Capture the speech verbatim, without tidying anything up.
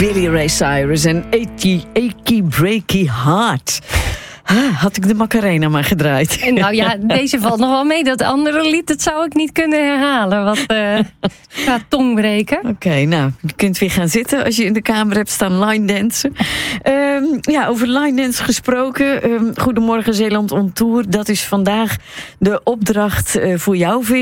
Billy Ray Cyrus en Achy, Achy Breaky Heart. Ah, had ik de Macarena maar gedraaid. En nou ja, deze valt nog wel mee. Dat andere lied, dat zou ik niet kunnen herhalen. Wat uh, gaat tongbreken. Oké, okay, nou, je kunt weer gaan zitten als je in de kamer hebt staan line dansen. Um, ja, over line dance gesproken. Um, Goedemorgen Zeeland on Tour. Dat is vandaag de opdracht uh, voor jou.